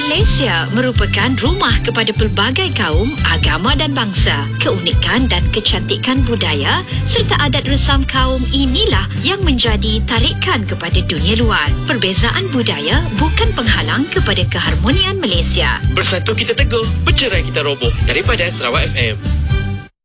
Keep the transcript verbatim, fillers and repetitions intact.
Malaysia merupakan rumah kepada pelbagai kaum, agama dan bangsa. Keunikan dan kecantikan budaya serta adat resam kaum inilah yang menjadi tarikan kepada dunia luar. Perbezaan budaya bukan penghalang kepada keharmonian Malaysia. Bersatu kita teguh, bercerai kita roboh. Daripada Sarawak F M.